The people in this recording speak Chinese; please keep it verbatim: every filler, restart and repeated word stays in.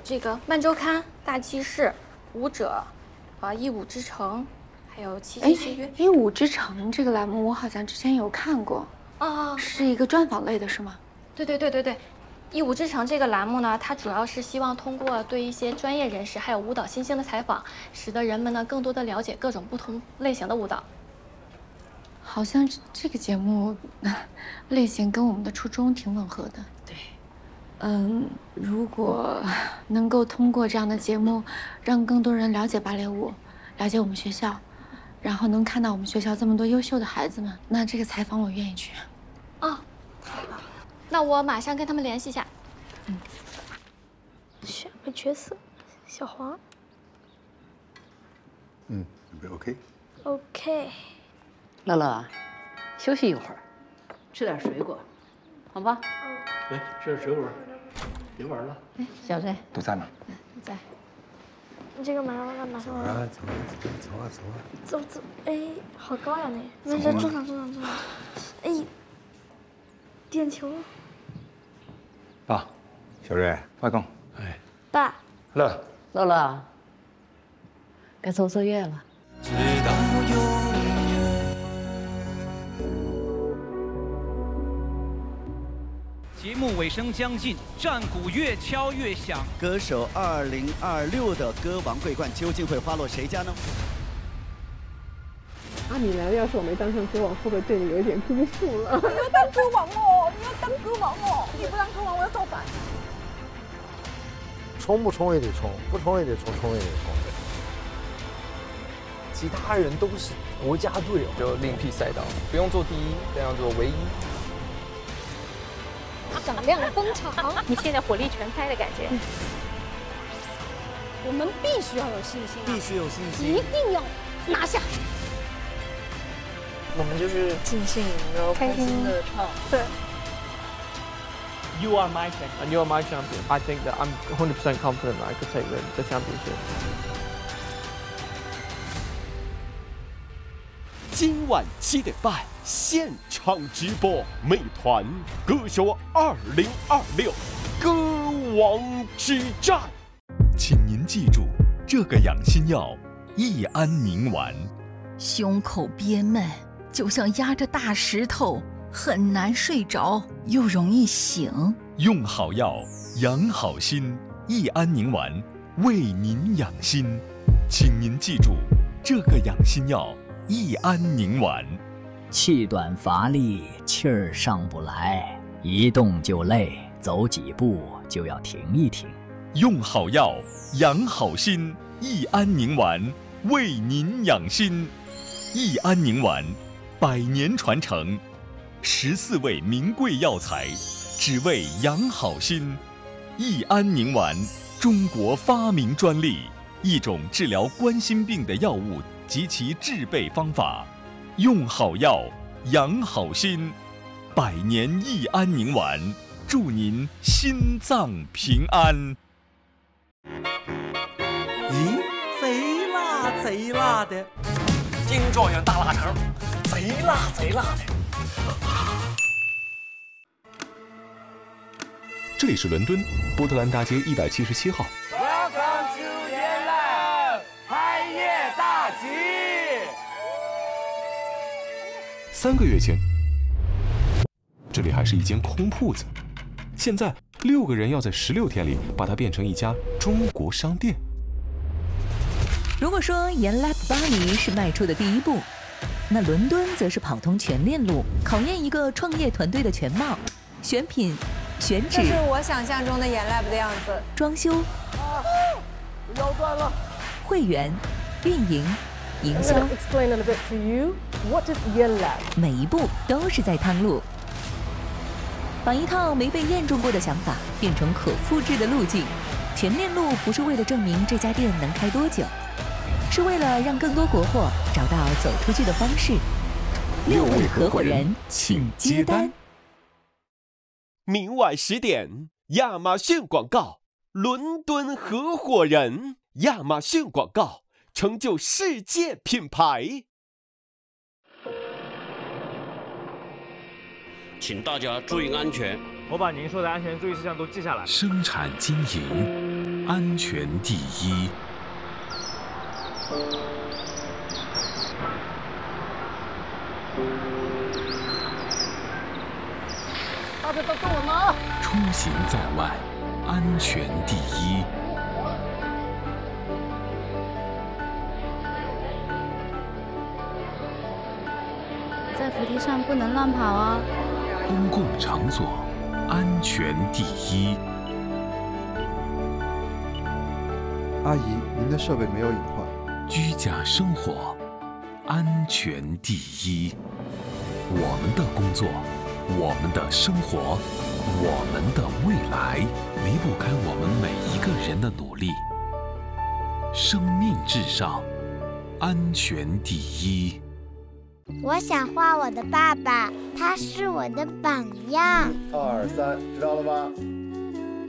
这个《慢周刊》《大气势》《舞者》啊，《一舞之城》，还有《七夕之约》。 一舞之城这个栏目我好像之前有看过， 啊， 是一个专访类的，是吗？ 对对对对对。一舞之城这个栏目呢，它主要是希望通过对一些专业人士还有舞蹈新星的采访，使得人们呢更多的了解各种不同类型的舞蹈。 好像这个节目类型跟我们的初衷挺吻合的。 对， 嗯，如果能够通过这样的节目，让更多人了解芭蕾舞，了解我们学校，然后能看到我们学校这么多优秀的孩子们，那这个采访我愿意去。 啊，太棒了！那我马上跟他们联系一下。 嗯， 选个角色，小黄。 嗯，准备 OK。 OK。 乐乐，休息一会儿，吃点水果，好吧？ 来，吃点水果，别玩了。 哎，小帅都在吗？ 在。 你这个马上马上走啊走啊走啊走啊！ 走走，哎，好高呀那！那那坐上坐上坐上，哎，点球。 爸，小瑞，快讲。 哎， 爸。 乐， 乐乐，该奏奏乐了。直到永节目尾声将近，战鼓越敲越响。 歌手二零二六的歌王桂冠究竟会花落谁家呢？ 阿米兰，要是我没当上歌王，会不会对你有一点辜负了？你要当歌王哦，你要当歌王哦，你不当歌王，我要造反。 冲不冲也得冲，不冲也得冲，冲也得冲。 其他人都是国家队，就另辟赛道，不用做第一，但要做唯一。 响亮的登场， 你现在火力全开的感觉。 我们必须要有信心， 必须有信心， 一定要拿下。 我们就是尽兴，然后开心的唱。 对。 You are my champion, and you are my champion. I think that I'm one hundred percent confident that I could take the, the championship. 今晚七点半现场直播，美团歌手二零二六歌王之战。 请您记住，这个养心药益安宁丸。 胸口憋闷，就像压着大石头，很难睡着，又容易醒。 用好药，养好心，益安宁丸为您养心。请您记住，这个养心药。益安宁丸， 气短乏力，气儿上不来，一动就累，走几步就要停一停。 用好药，养好心，益安宁丸为您养心。益安宁丸，百年传承，十四味名贵药材，只为养好心。益安宁丸，中国发明专利，一种治疗冠心病的药物。及其制备方法，用好药，养好心，百年益安宁丸，祝您心脏平安。 咦，贼辣贼辣的，金状元大腊肠，贼辣贼辣的。 这里是伦敦波特兰大街一百七十七号。三个月前，这里还是一间空铺子，现在六个人要在十六天里把它变成一家中国商店。 如果说研 Lab 巴黎是迈出的第一步，那伦敦则是跑通全链路，考验一个创业团队的全貌：选品、选址。 这是我想象中的研 Lab 的样子。 装修。 啊，腰断了。 会员、运营。营销 ，explain a little bit to you what is Yen Lab。 每一步都是在趟路，把一套没被验证过的想法变成可复制的路径。全链路不是为了证明这家店能开多久，是为了让更多国货找到走出去的方式。六位合伙人，请接单。 明晚十点，亚马逊广告，伦敦合伙人，亚马逊广告。成就世界品牌。 请大家注意安全。 我把您说的安全注意事项都记下来。 生产经营。 安全第一。 大家都跟我拿。 出行在外，安全第一。 在扶梯上不能乱跑啊！ 公共场所，安全第一。 阿姨，您的设备没有隐患。 居家生活，安全第一。我们的工作，我们的生活，我们的未来，离不开我们每一个人的努力。生命至上，安全第一。 我想画我的爸爸，他是我的榜样。 二三，知道了吗？